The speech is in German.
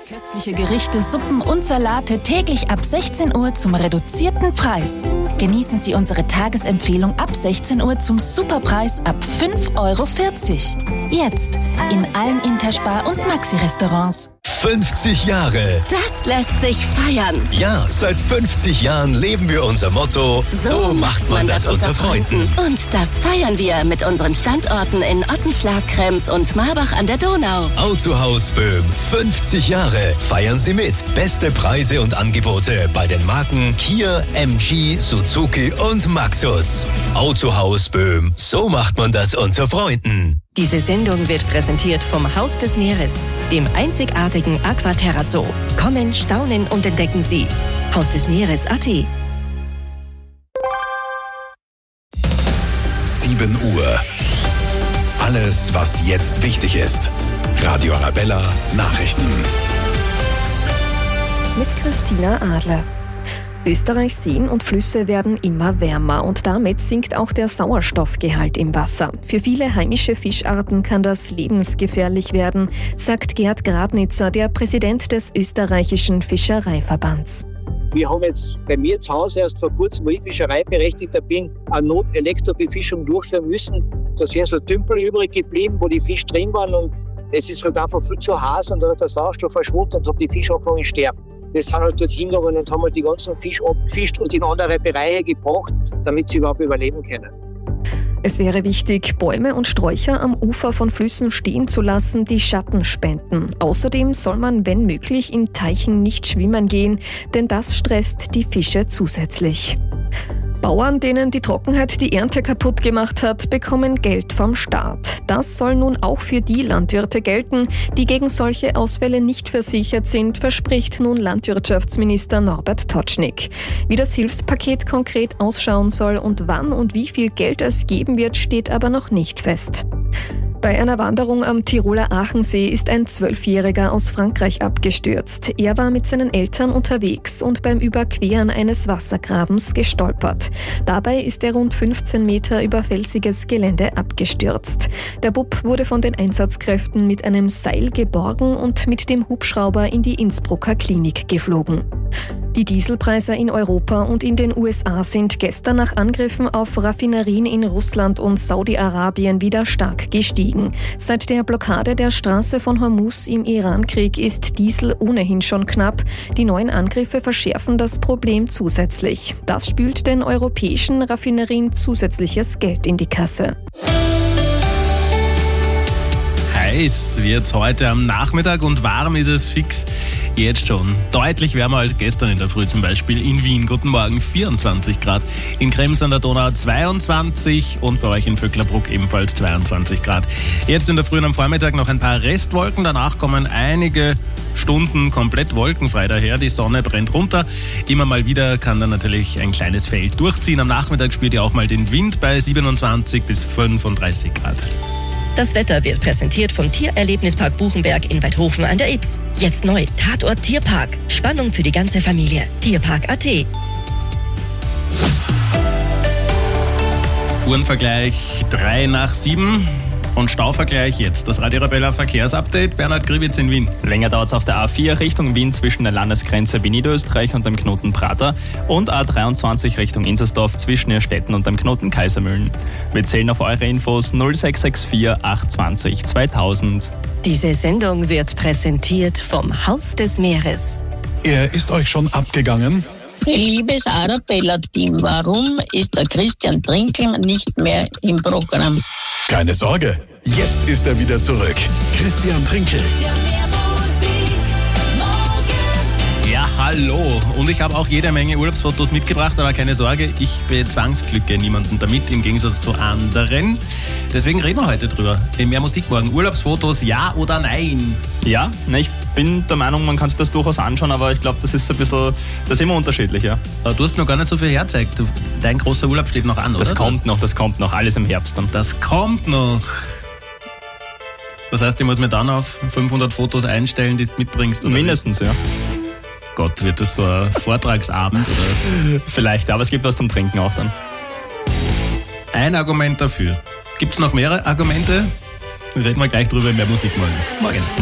Köstliche Gerichte, Suppen und Salate täglich ab 16 Uhr zum reduzierten Preis. Genießen Sie unsere Tagesempfehlung ab 16 Uhr zum Superpreis ab 5,40 €. Jetzt in allen Interspar- und Maxi-Restaurants. 50 Jahre. Das lässt sich feiern. Ja, seit 50 Jahren leben wir unser Motto, so macht man das unter Freunden. Und das feiern wir mit unseren Standorten in Ottenschlag, Krems und Marbach an der Donau. Autohaus Böhm, 50 Jahre. Feiern Sie mit. Beste Preise und Angebote bei den Marken Kia, MG, Suzuki und Maxus. Autohaus Böhm, so macht man das unter Freunden. Diese Sendung wird präsentiert vom Haus des Meeres, dem einzigartigen Aquaterra Zoo. Kommen, staunen und entdecken Sie. Haus des Meeres.at. 7 Uhr. Alles, was jetzt wichtig ist. Radio Arabella Nachrichten. Mit Christina Adler. Österreichs Seen und Flüsse werden immer wärmer und damit sinkt auch der Sauerstoffgehalt im Wasser. Für viele heimische Fischarten kann das lebensgefährlich werden, sagt Gerd Gradnitzer, der Präsident des österreichischen Fischereiverbands. Wir haben jetzt bei mir zu Hause erst vor kurzem, wo ich Fischereiberechtigter bin, eine Not-Elektrobefischung durchführen müssen. Da ist so ein Tümpel übrig geblieben, wo die Fische drin waren und es ist halt einfach viel zu heiß und dann hat der Sauerstoff verschwunden und haben die Fische angefangen zu sterben. Wir sind halt dort hingegangen und haben halt die ganzen Fische abgefischt und in andere Bereiche gebracht, damit sie überhaupt überleben können. Es wäre wichtig, Bäume und Sträucher am Ufer von Flüssen stehen zu lassen, die Schatten spenden. Außerdem soll man, wenn möglich, in Teichen nicht schwimmen gehen, denn das stresst die Fische zusätzlich. Bauern, denen die Trockenheit die Ernte kaputt gemacht hat, bekommen Geld vom Staat. Das soll nun auch für die Landwirte gelten, die gegen solche Ausfälle nicht versichert sind, verspricht nun Landwirtschaftsminister Norbert Totschnig. Wie das Hilfspaket konkret ausschauen soll und wann und wie viel Geld es geben wird, steht aber noch nicht fest. Bei einer Wanderung am Tiroler Aachensee ist ein 12-Jähriger aus Frankreich abgestürzt. Er war mit seinen Eltern unterwegs und beim Überqueren eines Wassergrabens gestolpert. Dabei ist er rund 15 Meter über felsiges Gelände abgestürzt. Der Bub wurde von den Einsatzkräften mit einem Seil geborgen und mit dem Hubschrauber in die Innsbrucker Klinik geflogen. Die Dieselpreise in Europa und in den USA sind gestern nach Angriffen auf Raffinerien in Russland und Saudi-Arabien wieder stark gestiegen. Seit der Blockade der Straße von Hormuz im Iran-Krieg ist Diesel ohnehin schon knapp. Die neuen Angriffe verschärfen das Problem zusätzlich. Das spült den europäischen Raffinerien zusätzliches Geld in die Kasse. Heiß wird es heute am Nachmittag und warm ist es fix jetzt schon. Deutlich wärmer als gestern in der Früh zum Beispiel in Wien. Guten Morgen, 24 Grad. In Krems an der Donau 22 und bei euch in Vöcklerbruck ebenfalls 22 Grad. Jetzt in der Früh und am Vormittag noch ein paar Restwolken. Danach kommen einige Stunden komplett wolkenfrei daher. Die Sonne brennt runter. Immer mal wieder kann dann natürlich ein kleines Feld durchziehen. Am Nachmittag spürt ihr auch mal den Wind bei 27 bis 35 Grad. Das Wetter wird präsentiert vom Tiererlebnispark Buchenberg in Weidhofen an der Ybbs. Jetzt neu, Tatort Tierpark. Spannung für die ganze Familie. Tierpark.at. Uhrenvergleich 3 nach 7 und Stauvergleich jetzt. Das Radio Arabella Verkehrsupdate. Bernhard Gribitz in Wien. Länger dauert es auf der A4 Richtung Wien zwischen der Landesgrenze Wien Niederösterreich und dem Knoten Prater und A23 Richtung Inzersdorf zwischen Irrstetten und dem Knoten Kaisermühlen. Wir zählen auf eure Infos 0664 820 2000. Diese Sendung wird präsentiert vom Haus des Meeres. Er ist euch schon abgegangen? Liebes Arabella-Team, warum ist der Christian Trinkel nicht mehr im Programm? Keine Sorge, jetzt ist er wieder zurück. Christian Trinkel. Ja, hallo. Und ich habe auch jede Menge Urlaubsfotos mitgebracht, aber keine Sorge, ich bezwangsglücke niemanden damit, im Gegensatz zu anderen. Deswegen reden wir heute drüber. In mehr Musik morgen. Urlaubsfotos, ja oder nein? Ja, ich bin der Meinung, man kann sich das durchaus anschauen, aber ich glaube, das ist ein bisschen, das ist immer unterschiedlich, ja. Aber du hast noch gar nicht so viel hergezeigt. Dein großer Urlaub steht noch an, oder? Das kommt noch, alles im Herbst dann. Das kommt noch. Das heißt, ich muss mir dann auf 500 Fotos einstellen, die du mitbringst? Oder mindestens, ja. Gott, wird das so ein Vortragsabend? Oder? Vielleicht, aber es gibt was zum Trinken auch dann. Ein Argument dafür. Gibt es noch mehrere Argumente? Reden wir gleich drüber in mehr Musik morgen.